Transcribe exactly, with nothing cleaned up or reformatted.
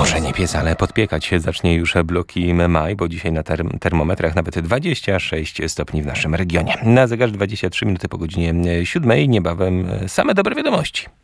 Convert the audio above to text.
Może nie piec, ale podpiekać się zacznie już bloki maj, bo dzisiaj na term- termometrach nawet dwadzieścia sześć stopni w naszym regionie. Na zegarze dwadzieścia trzy minuty po godzinie siódmej, niebawem same dobre wiadomości.